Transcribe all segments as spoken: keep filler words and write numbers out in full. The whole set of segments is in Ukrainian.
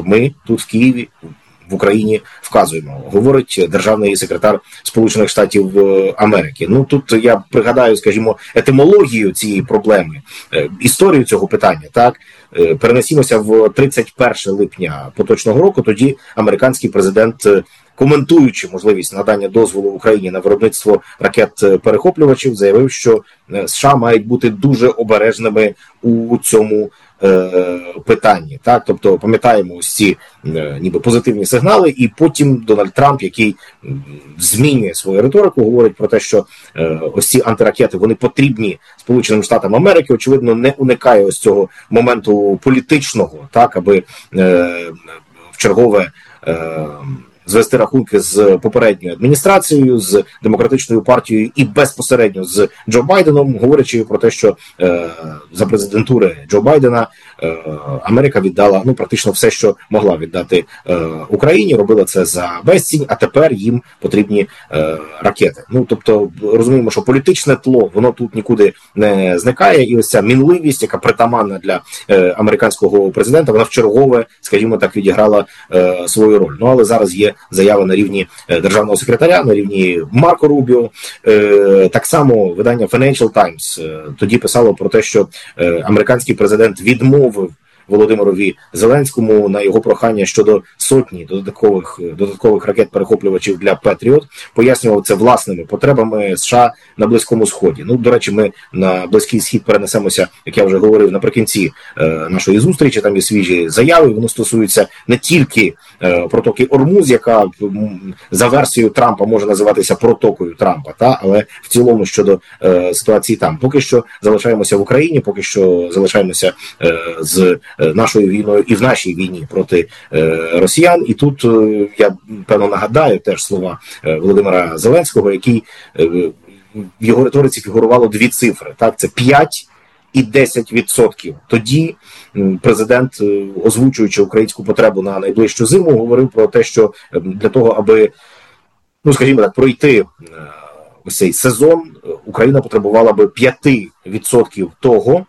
ми тут в Києві, в Україні вказуємо, говорить державний секретар Сполучених Штатів Америки. Ну тут я пригадаю, скажімо, етимологію цієї проблеми, історію цього питання. Так перенесімося в тридцять перше липня поточного року. Тоді американський президент, коментуючи можливість надання дозволу Україні на виробництво ракет-перехоплювачів, заявив, що США мають бути дуже обережними у цьому е, питанні. Так, тобто пам'ятаємо ось ці е, ніби позитивні сигнали, і потім Дональд Трамп, який змінює свою риторику, говорить про те, що е, ось ці антиракети, вони потрібні Сполученим Штатам Америки, очевидно, не уникає ось цього моменту політичного, так, аби е, в чергове е, звести рахунки з попередньою адміністрацією, з демократичною партією і безпосередньо з Джо Байденом, говорячи про те, що е, за президентури Джо Байдена е, Америка віддала ну практично все, що могла віддати е, Україні, робила це за безцінь, а тепер їм потрібні е, ракети. Ну тобто розуміємо, що політичне тло, воно тут нікуди не зникає, і ось ця мінливість, яка притаманна для е, американського президента, вона вчергове, скажімо так, відіграла е, свою роль. Ну але зараз є заява на рівні державного секретаря, на рівні Марко Рубіо. Так само видання Financial Times тоді писало про те, що американський президент відмовив Володимирові Зеленському на його прохання щодо сотні додаткових додаткових ракет-перехоплювачів для Петріот, пояснював це власними потребами США на Близькому Сході. Ну, до речі, ми на Близький Схід перенесемося, як я вже говорив, наприкінці е, нашої зустрічі. Там є свіжі заяви, воно стосується не тільки е, протоки Ормуз, яка м, за версією Трампа може називатися протокою Трампа, та, але в цілому щодо е, ситуації там. Поки що залишаємося в Україні, поки що залишаємося е, з нашою війною і в нашій війні проти е, росіян. І тут е, я, певно, нагадаю теж слова е, Володимира Зеленського, який е, в його риториці фігурувало дві цифри. Так, це п'ять і десять відсотків. Тоді президент, озвучуючи українську потребу на найближчу зиму, говорив про те, що для того, аби, ну, скажімо так, пройти ось цей сезон, Україна потребувала би п'ять відсотків того,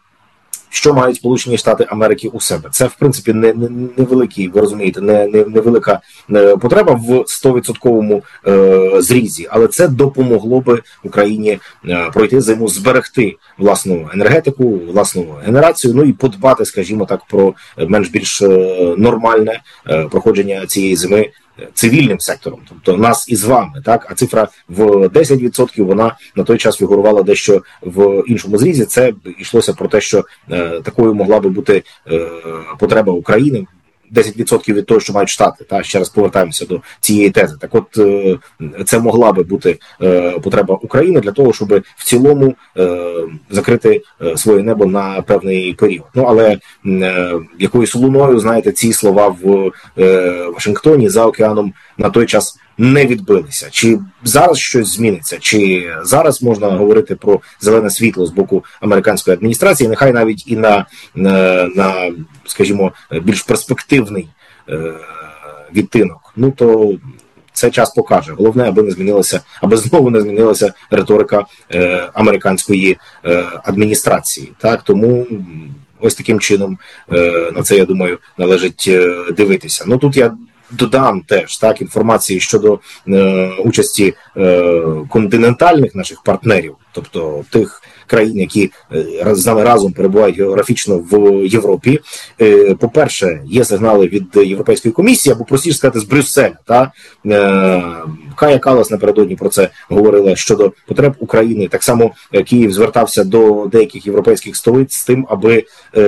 що мають Сполучені Штати Америки у себе. Це, в принципі, не, не, невеликий, ви розумієте, не, не, невелика потреба в сто відсотків е, зрізі, але це допомогло би Україні е, пройти зиму, зберегти власну енергетику, власну генерацію, ну і подбати, скажімо так, про менш-більш е, нормальне е, проходження цієї зими цивільним сектором, тобто нас із вами, так, а цифра в десять відсотків, вона на той час фігурувала дещо в іншому зрізі. Це йшлося про те, що е, такою могла би бути е, потреба України, десять відсотків від того, що мають Штати. Та ще раз повертаємося до цієї тези. Так от е, це могла би бути е, потреба України для того, щоб в цілому е, закрити е, своє небо на певний період. Ну але е, якоюсь луною, знаєте, ці слова в е, Вашингтоні за океаном на той час не відбилися. Чи зараз щось зміниться? Чи зараз можна говорити про зелене світло з боку американської адміністрації? Нехай навіть і на, на, на скажімо, більш перспективний е, відтинок. Ну то це час покаже. Головне, аби не змінилася, аби знову не змінилася риторика е, американської е, адміністрації. Так, тому ось таким чином е, на це, я думаю, належить е, дивитися. Ну тут я додам теж так інформації щодо е, участі е, континентальних наших партнерів, тобто тих країн, які е, з нами разом перебувають географічно в Європі. Е, по-перше, є сигнали від Європейської комісії, або простіше сказати, з Брюсселя. Та? Е, Кая Каллас напередодні про це говорила щодо потреб України. Так само Київ звертався до деяких європейських столиць з тим, аби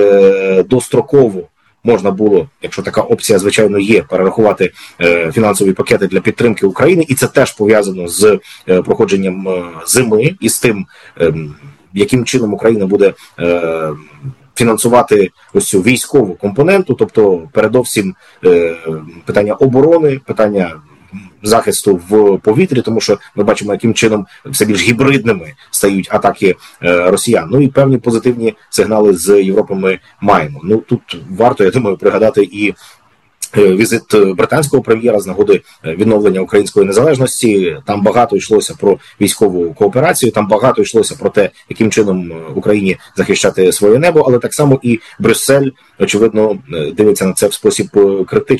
е, достроково можна було, якщо така опція, звичайно, є, перерахувати е, фінансові пакети для підтримки України, і це теж пов'язано з е, проходженням е, зими і з тим, е, яким чином Україна буде е, фінансувати ось цю військову компоненту, тобто передовсім е, питання оборони, питання захисту в повітрі, тому що ми бачимо, яким чином все більш гібридними стають атаки е, росіян. Ну і певні позитивні сигнали з Європи ми маємо. Ну тут варто, я думаю, пригадати і візит британського прем'єра з нагоди відновлення української незалежності. Там багато йшлося про військову кооперацію, там багато йшлося про те, яким чином Україні захищати своє небо, але так само і Брюссель, очевидно, дивиться на це в спосіб критичний.